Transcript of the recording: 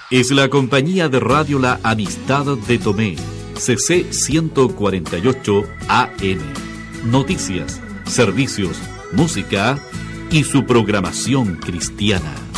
Es la compañía de radio La Amistad de Tomé, CC 148 AM. Noticias, servicios, música y su programación cristiana.